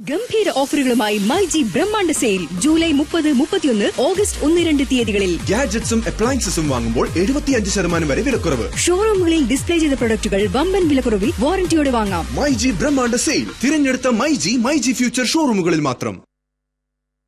ഗംഭീര ഓഫറുകളുമായി മൈജി ബ്രഹ്മാണ്ഡ sale July 30, 31, August 1, 2 തീയതികളിൽ. ഗാഡ്ജറ്റ്സും അപ്ലയൻസസും വാങ്ങുമ്പോൾ 75% വരെ വിലക്കുറവ്. ഷോറൂമുകളിൽ ഡിസ്പ്ലേ ചെയ്ത പ്രൊഡക്റ്റുകൾ വമ്പൻ വിലക്കുറവിൽ വാറന്റിയോടെ വാങ്ങാം. മൈജി ബ്രഹ്മാണ്ഡ സെയിൽ തിരഞ്ഞെടുത്ത മൈജി ഫ്യൂച്ചർ ഷോറൂമുകളിൽ മാത്രം.